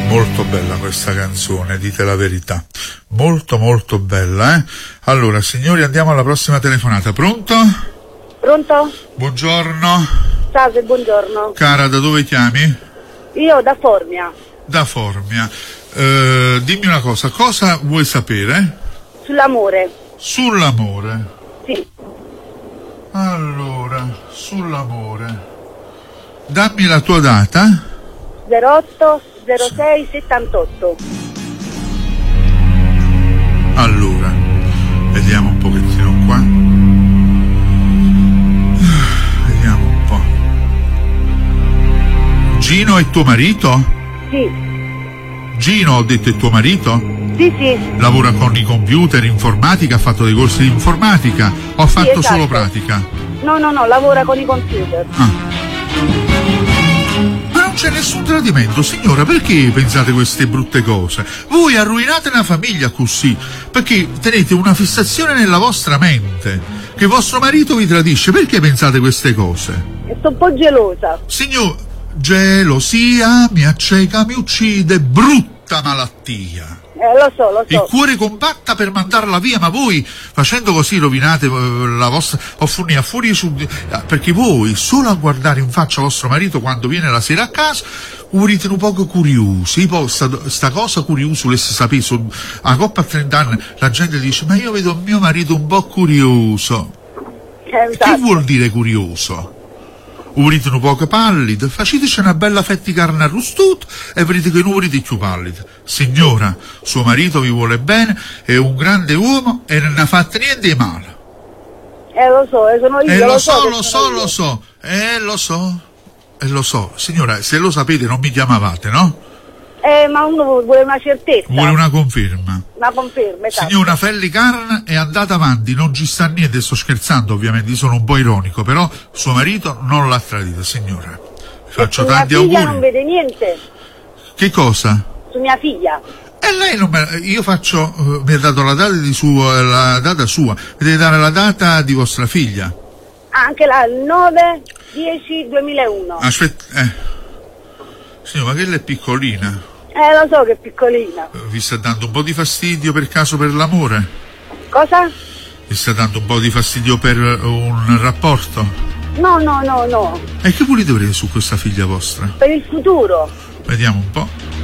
Molto bella questa canzone, dite la verità. Molto molto bella, eh? Allora, signori, andiamo alla prossima telefonata. Pronto? Pronto? Buongiorno. Salve, buongiorno. Cara, da dove chiami? Io da Formia. Da Formia. Dimmi una cosa vuoi sapere? Sull'amore. Sull'amore. Sì. Allora, sull'amore. Dammi la tua data. 08 06 78. Allora, vediamo un pochettino qua. Vediamo un po'. Gino è tuo marito? Sì. Gino, ho detto, è tuo marito? Sì, sì. Lavora con i computer, informatica, ha fatto dei corsi di informatica o ha fatto esatto. solo pratica? No, lavora con i computer. Ma non c'è nessun tradimento, signora, perché pensate queste brutte cose? Voi arruinate una famiglia così, perché tenete una fissazione nella vostra mente, che vostro marito vi tradisce, perché pensate queste cose? E sto un po' gelosa. Signor, gelosia mi acceca, mi uccide, brutta malattia. Lo so. Il cuore compatta per mandarla via, ma voi facendo così rovinate la vostra fuori su, perché voi solo a guardare in faccia vostro marito quando viene la sera a casa urite un poco curiosi, poi sta cosa curiosa volesse sapere a coppa a 30 anni la gente dice ma io vedo mio marito un po' curioso. Esatto. Che vuol dire curioso? Urite un poco pallido, faceteci una bella fetta di carne arrostuta e vedete che non urite più pallido. Signora, suo marito vi vuole bene, è un grande uomo e non ha fatto niente di male. Lo so, sono io. Lo so. Signora, se lo sapete non mi chiamavate, no? Ma uno vuole una certezza. Vuole una conferma. Una conferma, esatto. Signora Felli Carna è andata avanti, non ci sta niente, sto scherzando ovviamente, sono un po' ironico, però suo marito non l'ha tradita, signora. Faccio tanti auguri. Mia figlia non vede niente. Che cosa? Su mia figlia. E lei non io faccio, mi ha dato la data la data sua, mi deve dare la data di vostra figlia. Anche la 9/10/2001. Aspetta, signora, ma che lei è piccolina? Lo so che è piccolina. Vi sta dando un po' di fastidio per caso per l'amore? Cosa? Vi sta dando un po' di fastidio per un rapporto? No. E che volete avere su questa figlia vostra? Per il futuro. Vediamo un po'.